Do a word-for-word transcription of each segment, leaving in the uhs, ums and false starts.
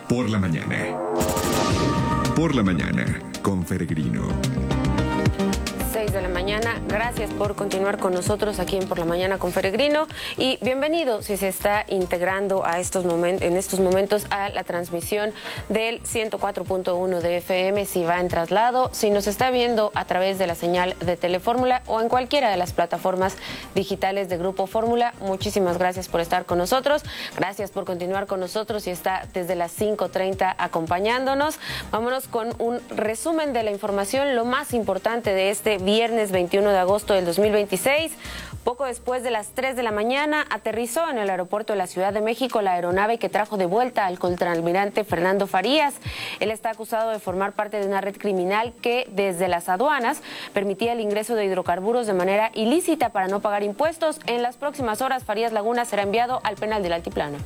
Por la mañana. Por la mañana, con Peregrino. seis de la mañana. Gracias por continuar con nosotros aquí en Por la Mañana con Peregrino y bienvenido si se está integrando a estos momentos, en estos momentos a la transmisión del ciento cuatro punto uno de F M, si va en traslado, si nos está viendo a través de la señal de Telefórmula o en cualquiera de las plataformas digitales de Grupo Fórmula. Muchísimas gracias por estar con nosotros. Gracias por continuar con nosotros y está desde las cinco treinta acompañándonos. Vámonos con un resumen de la información, lo más importante de este viernes veintiuno de agosto del dos mil veintiséis. Poco después de las tres de la mañana aterrizó en el aeropuerto de la Ciudad de México la aeronave que trajo de vuelta al contraalmirante Fernando Farías. Él está acusado de formar parte de una red criminal que desde las aduanas permitía el ingreso de hidrocarburos de manera ilícita para no pagar impuestos. En las próximas horas, Farías Laguna será enviado al penal del Altiplano.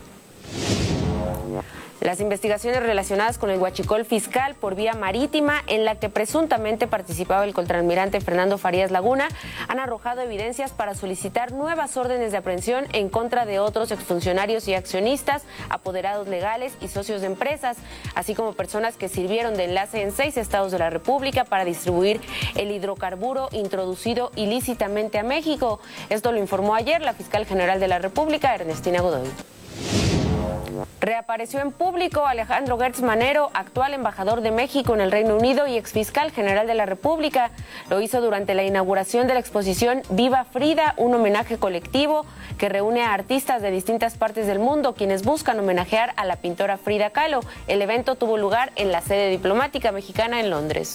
Las investigaciones relacionadas con el huachicol fiscal por vía marítima en la que presuntamente participaba el contraalmirante Fernando Farías Laguna han arrojado evidencias para solicitar nuevas órdenes de aprehensión en contra de otros exfuncionarios y accionistas, apoderados legales y socios de empresas, así como personas que sirvieron de enlace en seis estados de la República para distribuir el hidrocarburo introducido ilícitamente a México. Esto lo informó ayer la fiscal general de la República, Ernestina Godoy. Reapareció en público Alejandro Gertz Manero, actual embajador de México en el Reino Unido y exfiscal general de la República. Lo hizo durante la inauguración de la exposición Viva Frida, un homenaje colectivo que reúne a artistas de distintas partes del mundo, quienes buscan homenajear a la pintora Frida Kahlo. El evento tuvo lugar en la sede diplomática mexicana en Londres.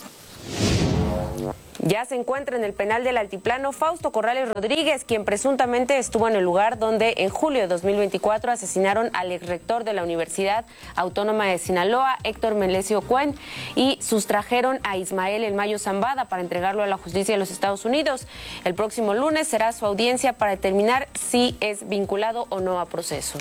Ya se encuentra en el penal del Altiplano Fausto Corrales Rodríguez, quien presuntamente estuvo en el lugar donde en julio de dos mil veinticuatro asesinaron al exrector de la Universidad Autónoma de Sinaloa, Héctor Melesio Cuen, y sustrajeron a Ismael El Mayo Zambada para entregarlo a la justicia de los Estados Unidos. El próximo lunes será su audiencia para determinar si es vinculado o no a proceso.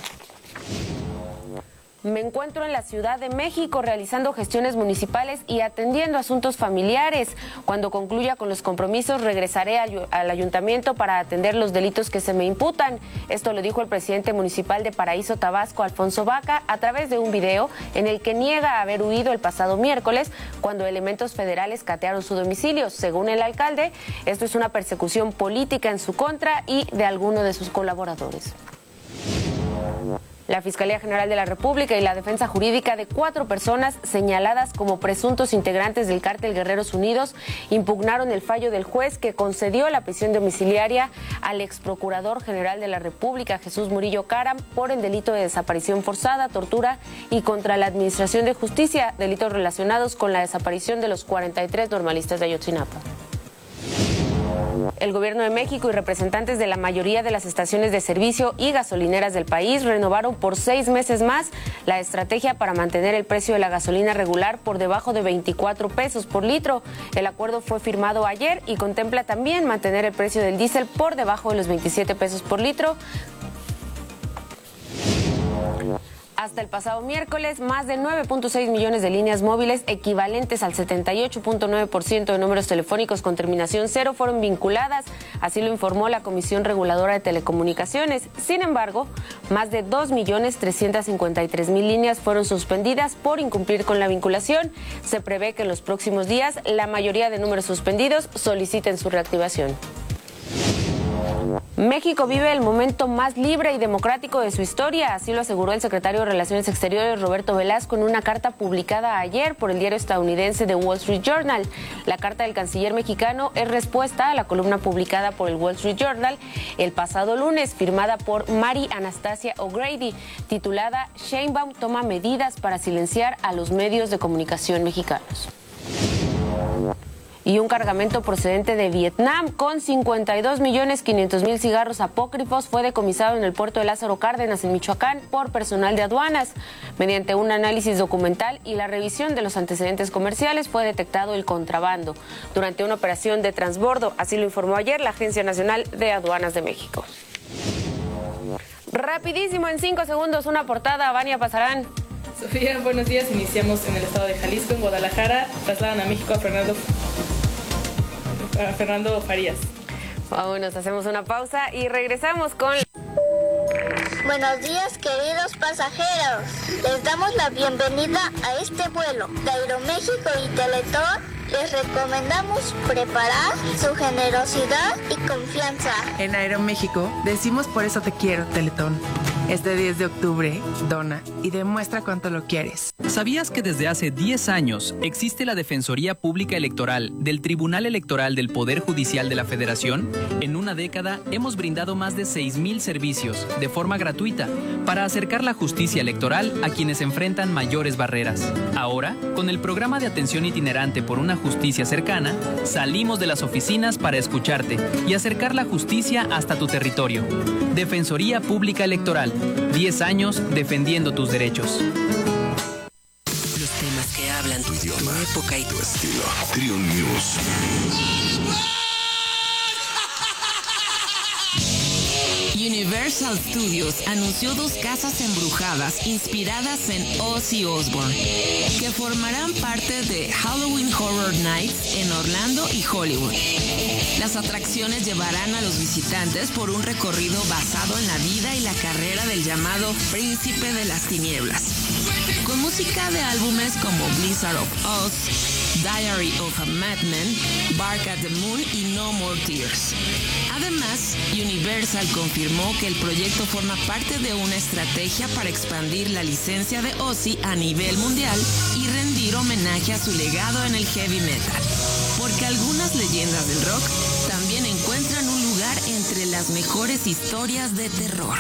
Me encuentro en la Ciudad de México realizando gestiones municipales y atendiendo asuntos familiares. Cuando concluya con los compromisos, regresaré al ayuntamiento para atender los delitos que se me imputan. Esto lo dijo el presidente municipal de Paraíso, Tabasco, Alfonso Vaca, a través de un video en el que niega haber huido el pasado miércoles cuando elementos federales catearon su domicilio. Según el alcalde, esto es una persecución política en su contra y de alguno de sus colaboradores. La Fiscalía General de la República y la defensa jurídica de cuatro personas señaladas como presuntos integrantes del cártel Guerreros Unidos impugnaron el fallo del juez que concedió la prisión domiciliaria al exprocurador general de la República, Jesús Murillo Caram, por el delito de desaparición forzada, tortura y contra la Administración de Justicia, delitos relacionados con la desaparición de los cuarenta y tres normalistas de Ayotzinapa. El Gobierno de México y representantes de la mayoría de las estaciones de servicio y gasolineras del país renovaron por seis meses más la estrategia para mantener el precio de la gasolina regular por debajo de veinticuatro pesos por litro. El acuerdo fue firmado ayer y contempla también mantener el precio del diésel por debajo de los veintisiete pesos por litro. Hasta el pasado miércoles, más de nueve punto seis millones de líneas móviles, equivalentes al setenta y ocho punto nueve por ciento de números telefónicos con terminación cero, fueron vinculadas. Así lo informó la Comisión Reguladora de Telecomunicaciones. Sin embargo, más de dos millones trescientos cincuenta y tres mil líneas fueron suspendidas por incumplir con la vinculación. Se prevé que en los próximos días la mayoría de números suspendidos soliciten su reactivación. México vive el momento más libre y democrático de su historia, así lo aseguró el secretario de Relaciones Exteriores, Roberto Velasco, en una carta publicada ayer por el diario estadounidense The Wall Street Journal. La carta del canciller mexicano es respuesta a la columna publicada por el Wall Street Journal el pasado lunes, firmada por Mary Anastasia O'Grady, titulada Sheinbaum toma medidas para silenciar a los medios de comunicación mexicanos. Y un cargamento procedente de Vietnam con cincuenta y dos millones quinientos mil cigarros apócrifos fue decomisado en el puerto de Lázaro Cárdenas, en Michoacán, por personal de aduanas. Mediante un análisis documental y la revisión de los antecedentes comerciales fue detectado el contrabando durante una operación de transbordo, así lo informó ayer la Agencia Nacional de Aduanas de México. Rapidísimo, en cinco segundos, una portada. Vania Pasarán. Sofía, buenos días. Iniciamos en el estado de Jalisco, en Guadalajara. Trasladan a México a Fernando, a Fernando Farías. Vámonos, hacemos una pausa y regresamos con... Buenos días, queridos pasajeros. Les damos la bienvenida a este vuelo de Aeroméxico y Teletón. Les recomendamos preparar su generosidad y confianza. En Aeroméxico decimos por eso te quiero, Teletón. Este diez de octubre, dona y demuestra cuánto lo quieres. ¿Sabías que desde hace diez años existe la Defensoría Pública Electoral del Tribunal Electoral del Poder Judicial de la Federación? En una década hemos brindado más de seis mil servicios de forma gratuita para acercar la justicia electoral a quienes enfrentan mayores barreras. Ahora, con el programa de atención itinerante por una justicia cercana, salimos de las oficinas para escucharte y acercar la justicia hasta tu territorio. Defensoría Pública Electoral. diez años defendiendo tus derechos. Los temas que hablan tu idioma, tu época y tu estilo. Trio News. Universal Studios anunció dos casas embrujadas inspiradas en Ozzy Osbourne, que formarán parte de Halloween Horror Nights en Orlando y Hollywood. Las atracciones llevarán a los visitantes por un recorrido basado en la vida y la carrera del llamado Príncipe de las Tinieblas, con música de álbumes como Blizzard of Oz, Diary of a Madman, Bark at the Moon y No More Tears. Además, Universal confirmó que el proyecto forma parte de una estrategia para expandir la licencia de Ozzy a nivel mundial y rendir homenaje a su legado en el heavy metal, porque algunas leyendas del rock también encuentran un lugar entre las mejores historias de terror.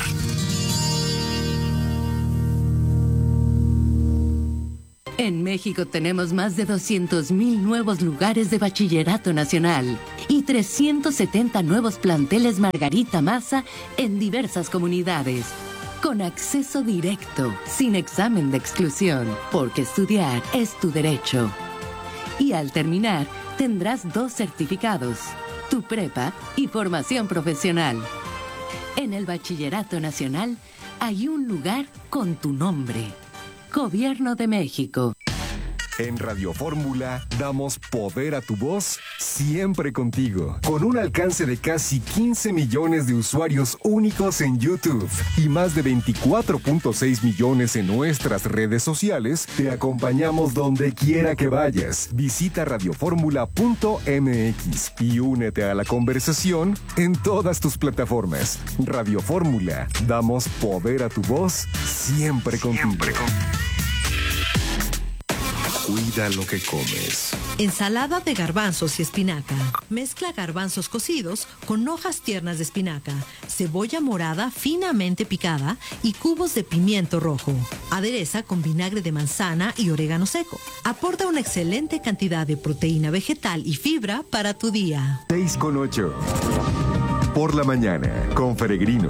En México tenemos más de doscientos mil nuevos lugares de bachillerato nacional y trescientos setenta nuevos planteles Margarita Maza en diversas comunidades, con acceso directo, sin examen de exclusión, porque estudiar es tu derecho. Y al terminar, tendrás dos certificados, tu prepa y formación profesional. En el bachillerato nacional hay un lugar con tu nombre. Gobierno de México. En Radio Fórmula damos poder a tu voz siempre contigo. Con un alcance de casi quince millones de usuarios únicos en YouTube y más de veinticuatro punto seis millones en nuestras redes sociales, te acompañamos donde quiera que vayas. Visita radioformula punto m x y únete a la conversación en todas tus plataformas. Radio Fórmula, damos poder a tu voz siempre contigo. Siempre contigo. Cuida lo que comes. Ensalada de garbanzos y espinaca. Mezcla garbanzos cocidos con hojas tiernas de espinaca, cebolla morada finamente picada y cubos de pimiento rojo. Adereza con vinagre de manzana y orégano seco. Aporta una excelente cantidad de proteína vegetal y fibra para tu día. seis con ocho. Por la mañana, con Peregrino.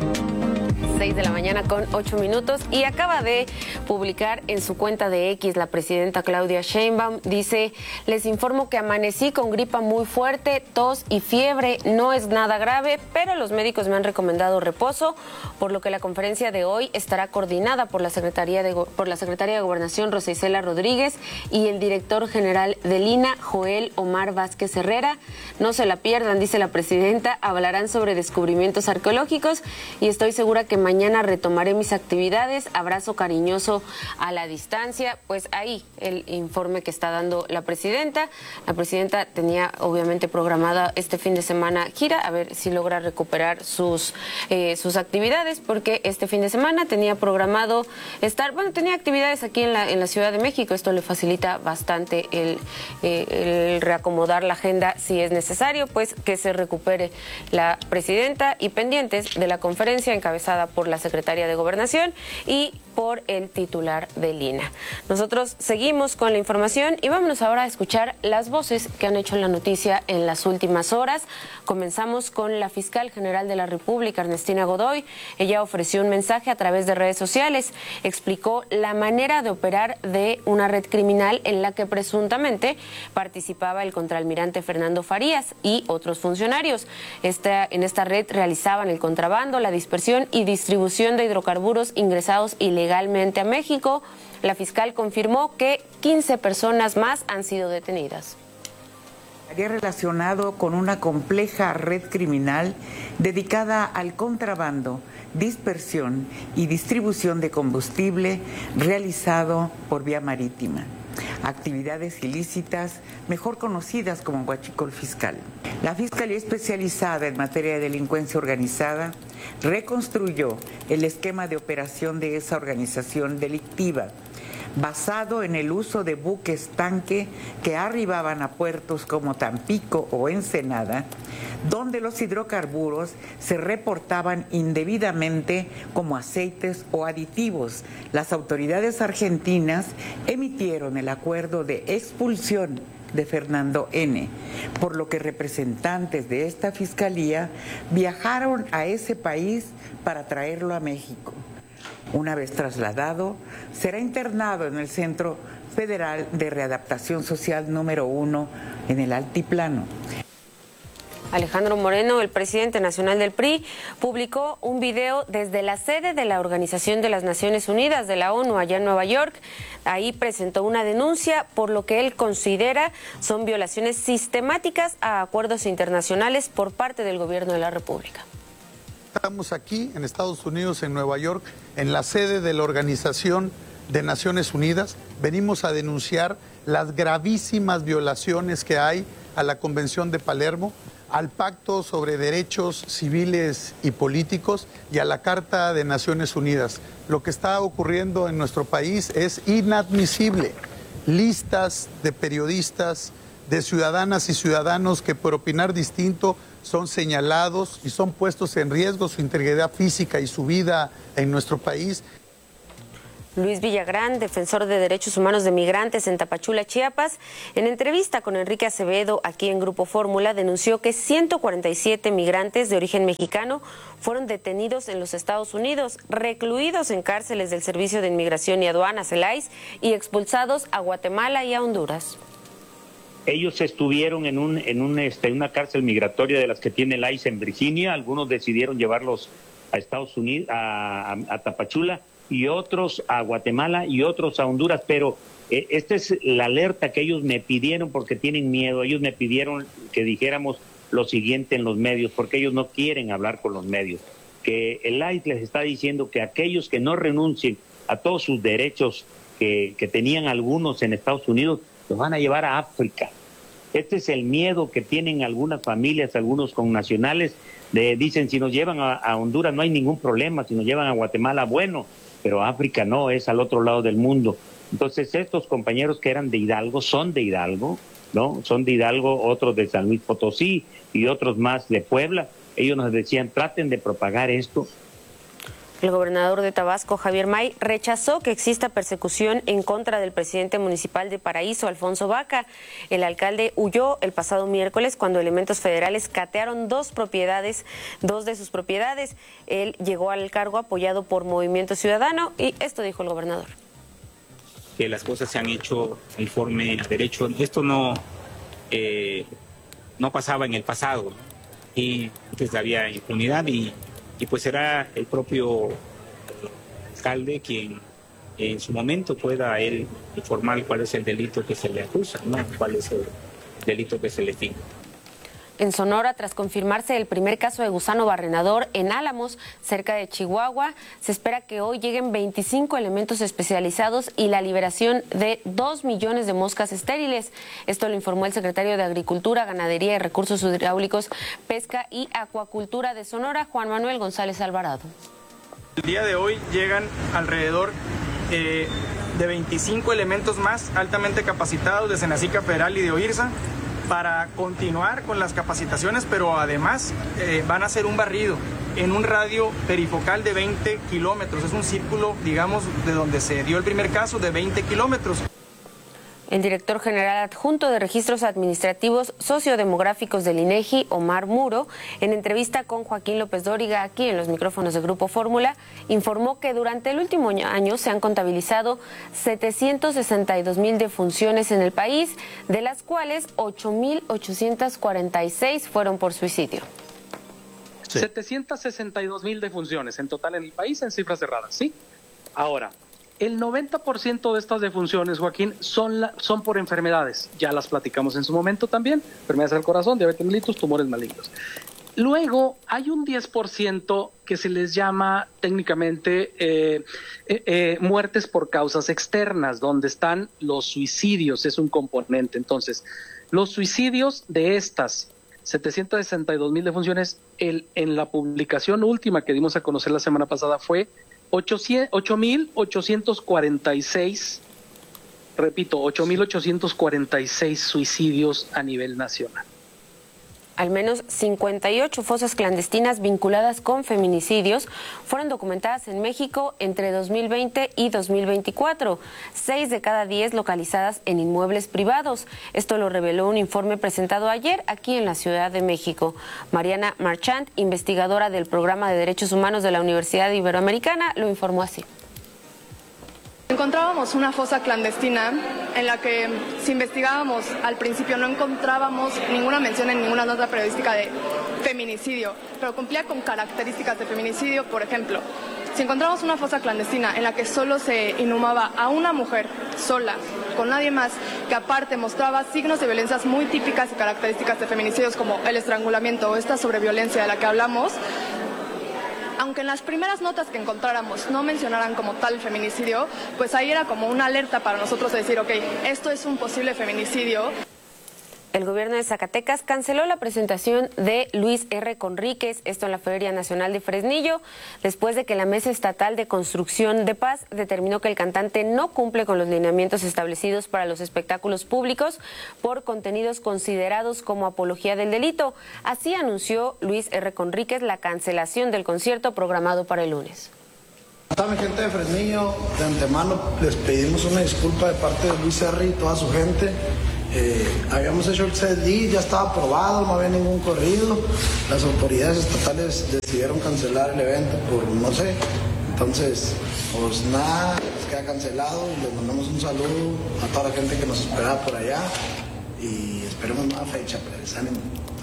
seis de la mañana con ocho minutos y acaba de publicar en su cuenta de X la presidenta Claudia Sheinbaum. Dice: les informo que amanecí con gripa muy fuerte, tos y fiebre. No es nada grave, pero los médicos me han recomendado reposo, por lo que la conferencia de hoy estará coordinada por la Secretaría de, por la Secretaria de Gobernación, Rosa Isela Rodríguez, y el director general del I N A, Joel Omar Vázquez Herrera. No se la pierdan, dice la presidenta. Hablarán sobre descubrimientos arqueológicos y estoy segura que mañana Mañana retomaré mis actividades. Abrazo cariñoso a la distancia. Pues ahí el informe que está dando la presidenta. La presidenta tenía obviamente programada este fin de semana gira, a ver si logra recuperar sus, eh, sus actividades, porque este fin de semana tenía programado estar, bueno, tenía actividades aquí en la, en la Ciudad de México. Esto le facilita bastante el, eh, el reacomodar la agenda si es necesario, pues que se recupere la presidenta y pendientes de la conferencia encabezada por la secretaria de Gobernación y por el titular del I N A. Nosotros seguimos con la información y vámonos ahora a escuchar las voces que han hecho la noticia en las últimas horas. Comenzamos con la fiscal general de la República, Ernestina Godoy. Ella ofreció un mensaje a través de redes sociales, explicó la manera de operar de una red criminal en la que presuntamente participaba el contraalmirante Fernando Farías y otros funcionarios. Esta, en esta red realizaban el contrabando, la dispersión y distribución de hidrocarburos ingresados ilegalmente a México. La fiscal confirmó que quince personas más han sido detenidas. Estaría relacionado con una compleja red criminal dedicada al contrabando, dispersión y distribución de combustible realizado por vía marítima. Actividades ilícitas mejor conocidas como huachicol fiscal. La Fiscalía Especializada en Materia de Delincuencia Organizada reconstruyó el esquema de operación de esa organización delictiva, basado en el uso de buques tanque que arribaban a puertos como Tampico o Ensenada, donde los hidrocarburos se reportaban indebidamente como aceites o aditivos. Las autoridades argentinas emitieron el acuerdo de expulsión de Fernando N., por lo que representantes de esta fiscalía viajaron a ese país para traerlo a México. Una vez trasladado, será internado en el Centro Federal de Readaptación Social número uno en el Altiplano. Alejandro Moreno, el presidente nacional del P R I, publicó un video desde la sede de la Organización de las Naciones Unidas de la ONU allá en Nueva York. Ahí presentó una denuncia por lo que él considera son violaciones sistemáticas a acuerdos internacionales por parte del gobierno de la República. Estamos aquí en Estados Unidos, en Nueva York, en la sede de la Organización de Naciones Unidas. Venimos a denunciar las gravísimas violaciones que hay a la Convención de Palermo, al Pacto sobre Derechos Civiles y Políticos y a la Carta de Naciones Unidas. Lo que está ocurriendo en nuestro país es inadmisible. Listas de periodistas, de ciudadanas y ciudadanos que por opinar distinto son señalados y son puestos en riesgo su integridad física y su vida en nuestro país. Luis Villagrán, defensor de derechos humanos de migrantes en Tapachula, Chiapas, en entrevista con Enrique Acevedo aquí en Grupo Fórmula, denunció que ciento cuarenta y siete migrantes de origen mexicano fueron detenidos en los Estados Unidos, recluidos en cárceles del Servicio de Inmigración y Aduanas, el I C E, y expulsados a Guatemala y a Honduras. Ellos estuvieron en un en un este, una cárcel migratoria de las que tiene el I C E en Virginia. Algunos decidieron llevarlos a Estados Unidos, a, a, a Tapachula, y otros a Guatemala y otros a Honduras. Pero eh, esta es la alerta que ellos me pidieron porque tienen miedo. Ellos me pidieron que dijéramos lo siguiente en los medios, porque ellos no quieren hablar con los medios. Que el I C E les está diciendo que aquellos que no renuncien a todos sus derechos que, que tenían algunos en Estados Unidos, los van a llevar a África. Este es el miedo que tienen algunas familias, algunos connacionales. De, dicen, si nos llevan a, a Honduras no hay ningún problema, si nos llevan a Guatemala, bueno, pero África no, es al otro lado del mundo. Entonces estos compañeros que eran de Hidalgo, son de Hidalgo, ¿no? Son de Hidalgo, otros de San Luis Potosí y otros más de Puebla. Ellos nos decían, traten de propagar esto. El gobernador de Tabasco, Javier May, rechazó que exista persecución en contra del presidente municipal de Paraíso, Alfonso Baca. El alcalde huyó el pasado miércoles cuando elementos federales catearon dos propiedades, dos de sus propiedades. Él llegó al cargo apoyado por Movimiento Ciudadano y esto dijo el gobernador. Que las cosas se han hecho conforme al derecho. Esto no, eh, no pasaba en el pasado y antes había impunidad y Y pues será el propio alcalde quien en su momento pueda él informar cuál es el delito que se le acusa, ¿no? Cuál es el delito que se le finca. En Sonora, tras confirmarse el primer caso de gusano barrenador en Álamos, cerca de Chihuahua, se espera que hoy lleguen veinticinco elementos especializados y la liberación de dos millones de moscas estériles. Esto lo informó el secretario de Agricultura, Ganadería y Recursos Hidráulicos, Pesca y Acuacultura de Sonora, Juan Manuel González Alvarado. El día de hoy llegan alrededor eh, de veinticinco elementos más altamente capacitados de Senacica Federal y de OIRSA, para continuar con las capacitaciones, pero además eh, van a hacer un barrido en un radio perifocal de veinte kilómetros. Es un círculo, digamos, de donde se dio el primer caso, de veinte kilómetros. El director general adjunto de Registros Administrativos Sociodemográficos del INEGI, Omar Muro, en entrevista con Joaquín López Dóriga aquí en los micrófonos de Grupo Fórmula, informó que durante el último año se han contabilizado setecientos sesenta y dos mil defunciones en el país, de las cuales ocho mil ochocientos cuarenta y seis fueron por suicidio. Sí. setecientos sesenta y dos mil defunciones en total en el país en cifras cerradas, ¿sí? Ahora, El noventa por ciento de estas defunciones, Joaquín, son, la, son por enfermedades. Ya las platicamos en su momento también. Enfermedades del corazón, diabetes mellitus, tumores malignos. Luego hay un diez por ciento que se les llama técnicamente eh, eh, eh, muertes por causas externas, donde están los suicidios, es un componente. Entonces, los suicidios de estas setecientas sesenta y dos mil defunciones, el, en la publicación última que dimos a conocer la semana pasada fue ocho mil ochocientos cuarenta y seis, repito, ocho mil ochocientos cuarenta y seis suicidios a nivel nacional. Al menos cincuenta y ocho fosas clandestinas vinculadas con feminicidios fueron documentadas en México entre dos mil veinte y dos mil veinticuatro, seis de cada diez localizadas en inmuebles privados. Esto lo reveló un informe presentado ayer aquí en la Ciudad de México. Mariana Marchant, investigadora del Programa de Derechos Humanos de la Universidad Iberoamericana, lo informó así. Encontrábamos una fosa clandestina en la que, si investigábamos al principio, no encontrábamos ninguna mención en ninguna nota periodística de feminicidio, pero cumplía con características de feminicidio. Por ejemplo, si encontramos una fosa clandestina en la que solo se inhumaba a una mujer sola, con nadie más, que aparte mostraba signos de violencias muy típicas y características de feminicidios como el estrangulamiento o esta sobreviolencia de la que hablamos, aunque en las primeras notas que encontráramos no mencionaran como tal feminicidio, pues ahí era como una alerta para nosotros de decir, ok, esto es un posible feminicidio. El gobierno de Zacatecas canceló la presentación de Luis R. Conríquez, esto en la Feria Nacional de Fresnillo, después de que la Mesa Estatal de Construcción de Paz determinó que el cantante no cumple con los lineamientos establecidos para los espectáculos públicos por contenidos considerados como apología del delito. Así anunció Luis R. Conríquez la cancelación del concierto programado para el lunes. A mi gente de Fresnillo, de antemano les pedimos una disculpa de parte de Luis R. y toda su gente. Eh, habíamos hecho el set list, ya estaba aprobado, no había ningún corrido. Las autoridades estatales decidieron cancelar el evento por no sé. Entonces, pues nada, les queda cancelado y les mandamos un saludo a toda la gente que nos esperaba por allá y esperemos una fecha, pues ánimo.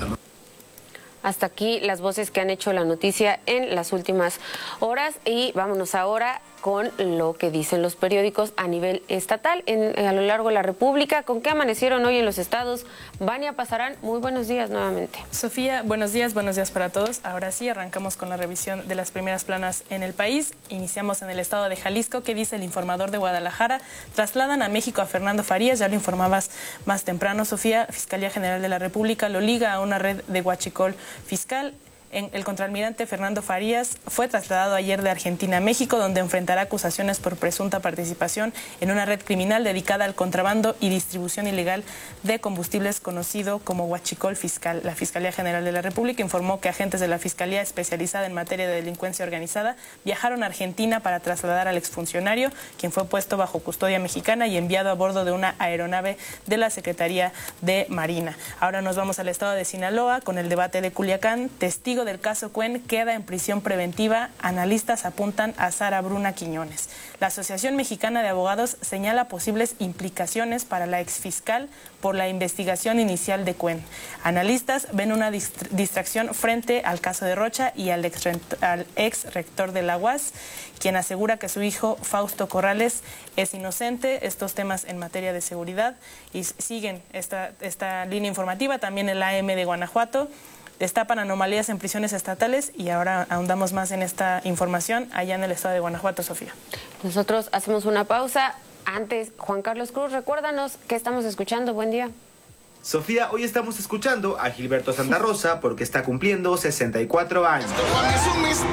Hasta aquí las voces que han hecho la noticia en las últimas horas y vámonos ahora con lo que dicen los periódicos a nivel estatal en, a lo largo de la República. ¿Con qué amanecieron hoy en los estados? Vania Pasarán, muy buenos días nuevamente. Sofía, buenos días, buenos días para todos. Ahora sí, arrancamos con la revisión de las primeras planas en el país. Iniciamos en el estado de Jalisco. ¿Qué dice el informador de Guadalajara? Trasladan a México a Fernando Farías, ya lo informabas más temprano, Sofía. Fiscalía General de la República lo liga a una red de huachicol fiscal. En el contraalmirante Fernando Farías fue trasladado ayer de Argentina a México, donde enfrentará acusaciones por presunta participación en una red criminal dedicada al contrabando y distribución ilegal de combustibles conocido como huachicol fiscal. La Fiscalía General de la República informó que agentes de la Fiscalía especializada en materia de delincuencia organizada viajaron a Argentina para trasladar al exfuncionario, quien fue puesto bajo custodia mexicana y enviado a bordo de una aeronave de la Secretaría de Marina. Ahora nos vamos al estado de Sinaloa con el debate de Culiacán. Testigo del caso Cuen queda en prisión preventiva. Analistas apuntan a Sara Bruna Quiñones. La Asociación Mexicana de Abogados señala posibles implicaciones para la exfiscal por la investigación inicial de Cuen. Analistas ven una distracción frente al caso de Rocha y al ex, al ex rector de la U A S, quien asegura que su hijo Fausto Corrales es inocente. Estos temas en materia de seguridad y siguen esta, esta línea informativa. También el A M de Guanajuato destapan anomalías en prisiones estatales y ahora ahondamos más en esta información allá en el estado de Guanajuato, Sofía. Nosotros hacemos una pausa. Antes, Juan Carlos Cruz, recuérdanos qué estamos escuchando. Buen día. Sofía, hoy estamos escuchando a Gilberto Santa Rosa porque está cumpliendo sesenta y cuatro años.